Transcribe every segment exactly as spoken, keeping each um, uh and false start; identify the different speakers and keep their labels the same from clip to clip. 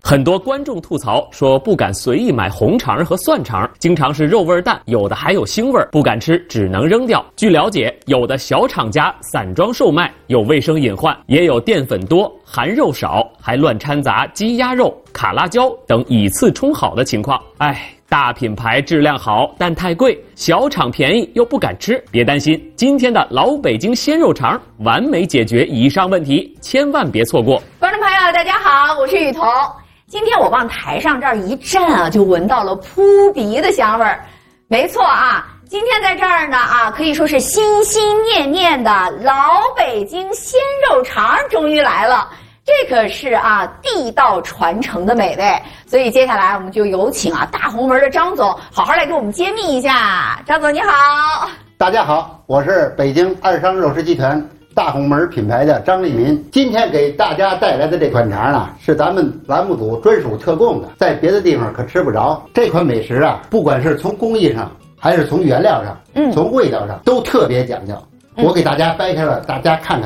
Speaker 1: 很多观众吐槽说不敢随意买红肠和蒜肠，经常是肉味淡，有的还有腥味，不敢吃，只能扔掉。据了解，有的小厂家散装售卖，有卫生隐患，也有淀粉多、含肉少，还乱掺杂鸡鸭肉、卡辣椒等以次充好的情况。唉。大品牌质量好，但太贵；小厂便宜又不敢吃。别担心，今天的老北京鲜肉肠完美解决以上问题，千万别错过。
Speaker 2: 观众朋友，大家好，我是雨桐。今天我往台上这儿一站啊，就闻到了扑鼻的香味儿。没错啊，今天在这儿呢啊，可以说是心心念念的老北京鲜肉肠终于来了。这可是啊地道传承的美味，所以接下来我们就有请啊大红门的张总好好来给我们揭秘一下。张总你好。
Speaker 3: 大家好，我是北京二商肉食集团大红门品牌的张立民。今天给大家带来的这款肠啊，是咱们栏目组专属特供的，在别的地方可吃不着。这款美食啊，不管是从工艺上还是从原料上，嗯，从味道上都特别讲究。我给大家掰开了，大家看看。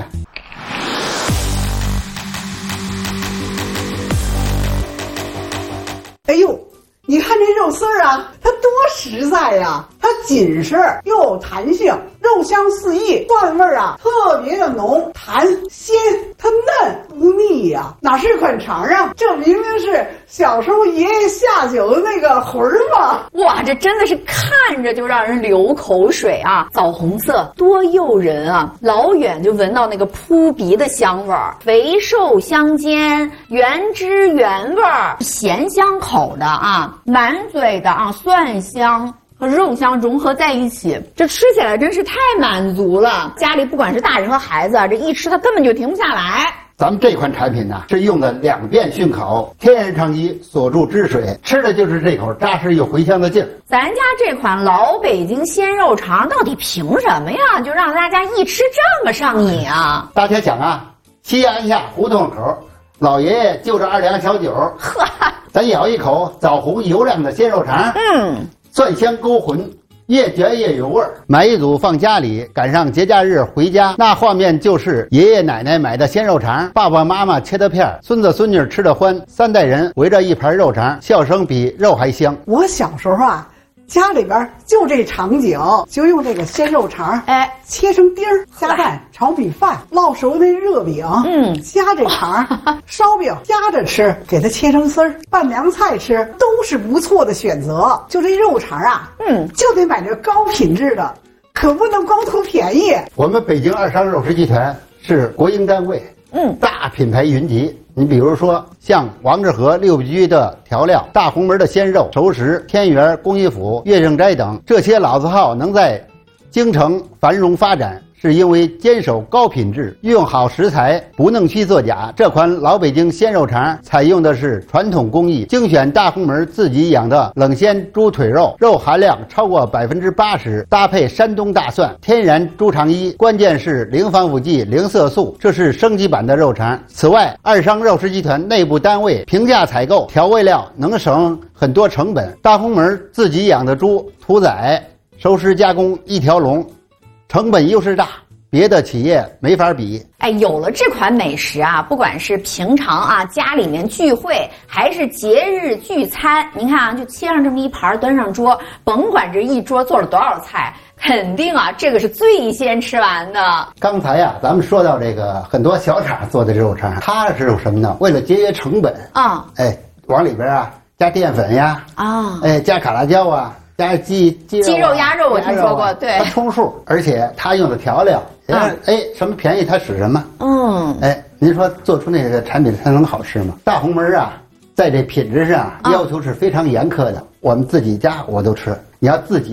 Speaker 4: 哎呦，你看这肉丝儿啊，它多实在呀！它紧实又有弹性，肉香四溢，蒜味儿啊特别的浓，弹鲜，它嫩不腻呀、啊，哪是款肠啊？这明明是小时候爷爷下酒的那个魂儿嘛！
Speaker 2: 哇，这真的是看着就让人流口水啊！枣红色多诱人啊，老远就闻到那个扑鼻的香味儿，肥瘦相间，原汁原味儿，咸香口的啊，满嘴的啊蒜香和肉香融合在一起，这吃起来真是太满足了。家里不管是大人和孩子啊，这一吃它根本就停不下来。
Speaker 3: 咱们这款产品呢、啊，是用的两遍熏烤，天然长鸡锁住汁水，吃的就是这口扎实又回香的劲儿。
Speaker 2: 咱家这款老北京鲜肉肠到底凭什么呀？就让大家一吃这么上瘾啊！
Speaker 3: 大家想啊，西安下胡同口，老爷爷就着二两小酒，
Speaker 2: 呵，
Speaker 3: 咱咬一口枣红油亮的鲜肉肠，嗯，蒜香勾魂，越嚼越有味儿。买一组放家里，赶上节假日回家，那画面就是爷爷奶奶买的鲜肉肠，爸爸妈妈切的片，孙子孙女吃的欢，三代人围着一盘肉肠，笑声比肉还香。
Speaker 4: 我小时候啊，家里边就这场景，就用这个鲜肉肠，哎，切成丁儿，加蛋炒米饭，烙熟那热饼，嗯，夹这肠，烧饼夹着吃，给它切成丝儿，拌凉菜吃，都是不错的选择。就这肉肠啊，嗯，就得买这高品质的，可不能光图便宜。
Speaker 3: 我们北京二商肉食集团是国营单位，嗯，大品牌云集。你比如说像王致和六必居的调料、大红门的鲜肉、熟食、天元、工艺府、岳正斋等这些老字号能在京城繁荣发展，是因为坚守高品质，用好食材，不弄虚作假。这款老北京鲜肉肠采用的是传统工艺，精选大红门自己养的冷鲜猪腿肉，肉含量超过百分之八十，搭配山东大蒜、天然猪肠衣，关键是零防腐剂、零色素，这是升级版的肉肠。此外，二商肉食集团内部单位平价采购调味料，能省很多成本。大红门自己养的猪屠宰、熟食加工一条龙，成本优势大，别的企业没法比。
Speaker 2: 哎，有了这款美食啊，不管是平常啊家里面聚会，还是节日聚餐，您看啊，就切上这么一盘端上桌，甭管这一桌做了多少菜，肯定啊这个是最先吃完的。
Speaker 3: 刚才呀、啊，咱们说到这个很多小厂做的肉肠，它是有什么呢？为了节约成本啊、嗯，哎，往里边啊加淀粉呀，啊，哎加卡辣椒啊。加鸡鸡肉、啊、
Speaker 2: 鸡肉、鸭肉，我听说过，对，
Speaker 3: 它充数，而且它用的调料，嗯，哎，什么便宜它使什么，嗯，哎，您说做出那个产品它能好吃吗？大红门啊，在这品质上要求是非常严苛的，嗯、我们自己家我都吃，你要自己